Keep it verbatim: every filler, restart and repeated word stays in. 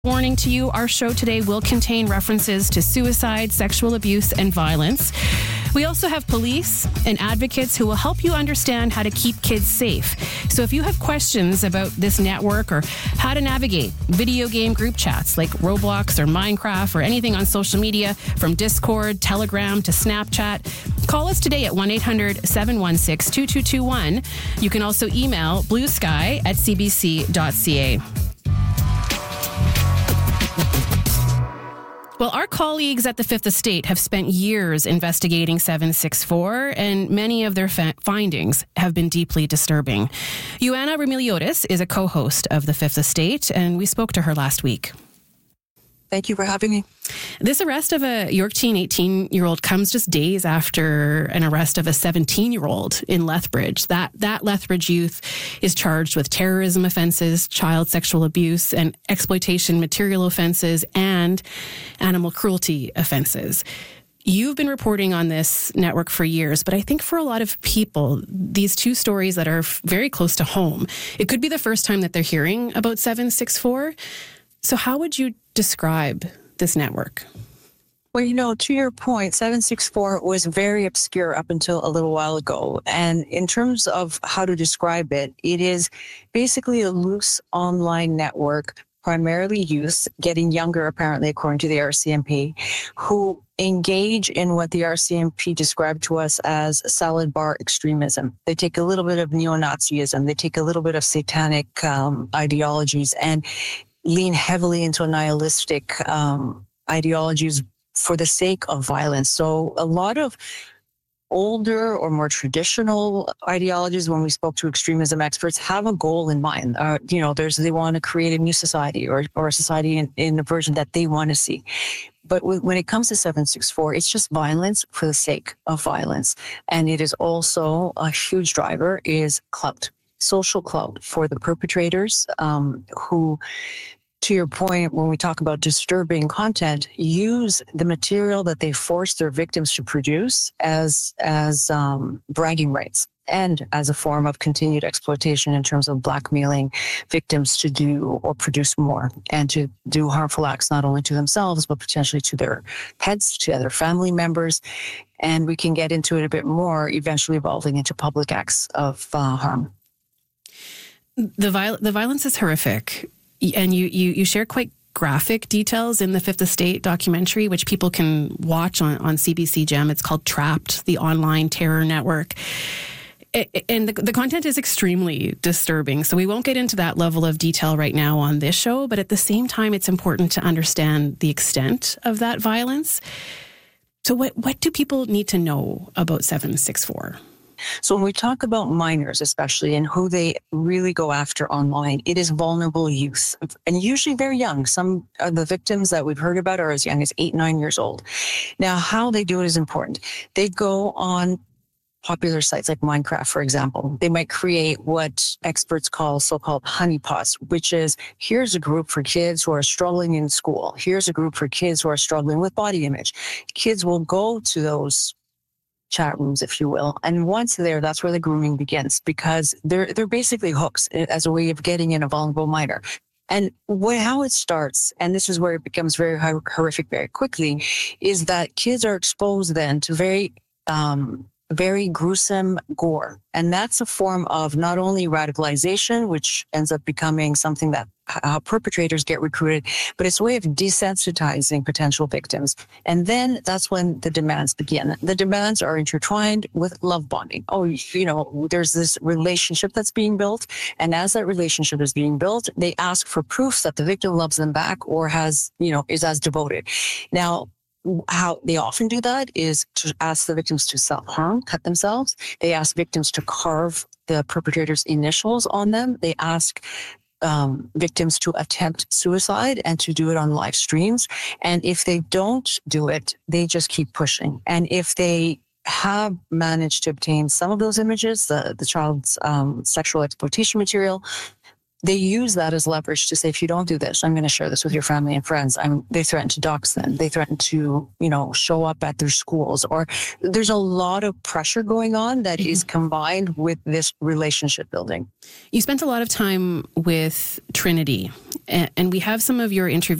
Warning to you, our show today will contain references to suicide, sexual abuse, and violence. We also have police and advocates who will help you understand how to keep kids safe. So if you have questions about this network or how to navigate video game group chats like Roblox or Minecraft or anything on social media, from Discord, Telegram to Snapchat, call us today at one eight hundred seven one six two two two one. You can also email bluesky at c b c dot c a. Well, our colleagues at the Fifth Estate have spent years investigating seven six four, and many of their fa- findings have been deeply disturbing. Ioana Remiliotis is a co-host of the Fifth Estate, and we spoke to her last week. Thank you for having me. This arrest of a York teen eighteen-year-old comes just days after an arrest of a seventeen-year-old in Lethbridge. That that Lethbridge youth is charged with terrorism offenses, child sexual abuse, and exploitation material offenses, and animal cruelty offenses. You've been reporting on this network for years, but I think for a lot of people, these two stories that are very close to home, it could be the first time that they're hearing about seven six four. So how would you describe this network? Well, you know, to your point, seven six four was very obscure up until a little while ago. And in terms of how to describe it, it is basically a loose online network, primarily youth, getting younger, apparently, according to the R C M P, who engage in what the R C M P described to us as salad bar extremism. They take a little bit of neo-Nazism, they take a little bit of satanic um, ideologies, and lean heavily into nihilistic um, ideologies for the sake of violence. So a lot of older or more traditional ideologies, when we spoke to extremism experts, have a goal in mind. Uh, you know, there's they want to create a new society or, or a society in, in the version that they want to see. But w- when it comes to seven six four, it's just violence for the sake of violence. And it is also a huge driver is clout. Social clout for the perpetrators um, who, to your point, when we talk about disturbing content, use the material that they force their victims to produce as as um, bragging rights and as a form of continued exploitation in terms of blackmailing victims to do or produce more and to do harmful acts not only to themselves, but potentially to their pets, to other family members. And we can get into it a bit more, eventually evolving into public acts of uh, harm. The viol- the violence is horrific, and you, you, you share quite graphic details in the Fifth Estate documentary, which people can watch on, on C B C Gem. It's called Trapped, the Online Terror Network. It, and the, the content is extremely disturbing, so we won't get into that level of detail right now on this show, but at the same time, it's important to understand the extent of that violence. So what, what do people need to know about seven six four? So when we talk about minors, especially, and who they really go after online, it is vulnerable youth, and usually very young. Some of the victims that we've heard about are as young as eight, nine years old. Now, how they do it is important. They go on popular sites like Minecraft, for example. They might create what experts call so-called honeypots, which is, here's a group for kids who are struggling in school. Here's a group for kids who are struggling with body image. Kids will go to those chat rooms, if you will. And once there, that's where the grooming begins, because they're they're basically hooks as a way of getting in a vulnerable minor. And what, how it starts, and this is where it becomes very horrific very quickly, is that kids are exposed then to very um, very gruesome gore. And that's a form of not only radicalization, which ends up becoming something that how perpetrators get recruited, but it's a way of desensitizing potential victims. And then that's when the demands begin. The demands are intertwined with love bonding. Oh, you know, there's this relationship that's being built. And as that relationship is being built, they ask for proofs that the victim loves them back or has, you know, is as devoted. Now, how they often do that is to ask the victims to self-harm, cut themselves. They ask victims to carve the perpetrator's initials on them. They ask um, victims to attempt suicide and to do it on live streams. And if they don't do it, they just keep pushing. And if they have managed to obtain some of those images, the, the child's um, sexual exploitation material, they use that as leverage to say, if you don't do this, I'm going to share this with your family and friends. I'm, they threaten to dox them. They threaten to, you know, show up at their schools, or there's a lot of pressure going on that mm-hmm. is combined with this relationship building. You spent a lot of time with Trinity, and we have some of your interviews